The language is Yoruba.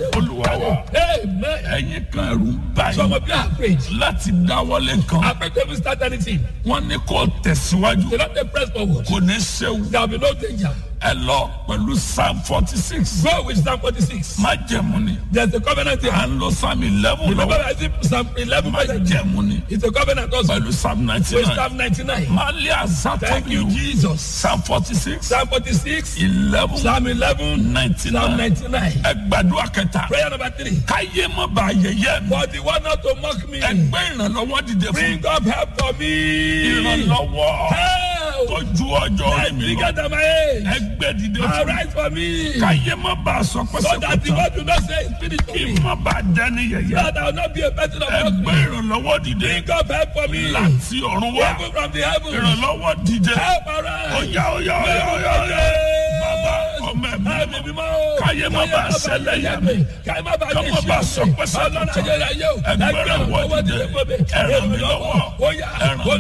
Olúwa wa. Amen. Ẹ̀yin kan ẹ̀rù ń bà Some yín of you are afraid. láti dáwọ́lé nǹkan. Afraid to even start anything. Wọ́n ní kó tẹ̀síwájú. They don't take press forward. Kò ní séwu. There will be no danger. Ẹ lọ pẹ̀lú Psalm 46. Go with Psalm 46. Májẹ̀mú ni. There's a covenant here. À ń lo Psalm 11 Remember lọ́wọ́. I said Psalm 11. Májẹ̀mú ni. It's a covenant also. Pẹ̀lú Psalm With 99. Psalm 99. Malia Thank you, Zatabiu. Jesus. Psalm 46. Psalm 46. 11. Psalm 11. 99. Psalm 99. Ẹ gbàdúrà kẹta. Prayer number 3. Káyé má ba ayẹyẹ mi. For the one not to mock me. Ẹ gbé ìrànlọ́wọ́ dìde fún mi. Bring up help for me. Ìrànlọ́wọ́ Help. tọ́jú ọjọ́ orí That's mi bigger lọ. than my age. Ẹ gbé dìde fún mi. Arise for me. Káyé má ba aṣọ So that the pẹ́sẹ́pẹ́sẹ́. word do not say it's finished for Kí me. má ba dání yẹyẹ. That I will not be a person of Ẹ gbé mockery. ìrànlọ́wọ́ dìde. Bring up help for me. Láti ọ̀run wá. People from the heavens. Ìrànlọ́wọ́ dìde. Help arise. Ọ̀yá ọ̀yá ọ̀yá ọ̀yá ọ̀yá. Bàbá ọmọ ẹ̀mí mọ́. Káyé má ba ṣẹlẹ̀ yẹ mi. Káyé má ba Ká má ba sọ pẹ́sẹ́pẹ́sẹ́. Ẹ gbé ìrànlọ́wọ́ dìde. Ẹ ràn mí lọ́wọ́. Ẹ ràn mí